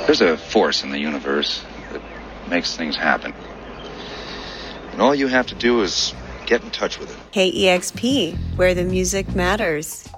There's a force in the universe that makes things happen. And all you have to do is get in touch with it. KEXP, where the music matters.